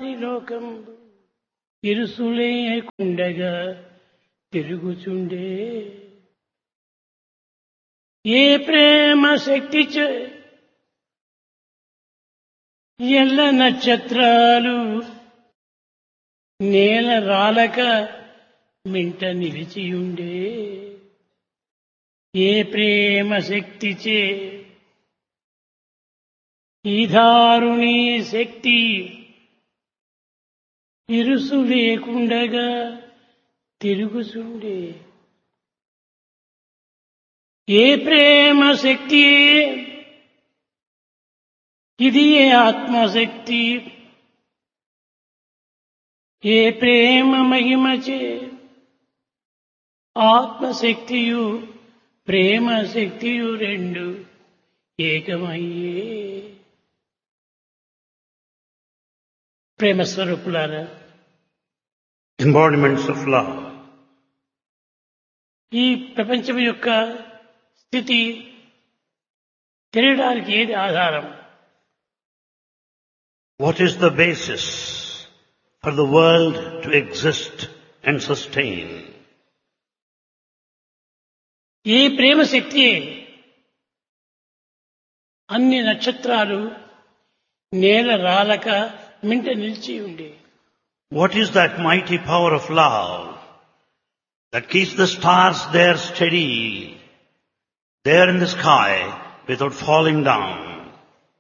త్రిలోకం ఇరుసులేకుండగా తిరుగుచుండే ఏ ప్రేమ శక్తి ఎల్ల నక్షత్రాలు నేల రాలక మింట నిలిచియుండే ఏ ప్రేమ శక్తిచే ఈ దారుణీ శక్తి ఇరుసు లేకుండగా తిరుగుచుండే ఏ ప్రేమ శక్తి ఇది ఏ ఆత్మశక్తి ఏ ప్రేమ మహిమచే ఆత్మశక్తియు ప్రేమ శక్తియు రెండు ఏకమయ్యే ప్రేమ స్వరూపులారా embodiments of love. ఈ ప్రపంచం యొక్క స్థితి తెలియడానికి ఏది ఆధారం? What is the basis for the world to exist and sustain? ఈ ప్రేమ శక్తి అన్ని నక్షత్రాలు నేల రాలక మింట నిలిచి ఉండే. What is that mighty power of love that keeps the stars there steady, there in the sky, without falling down?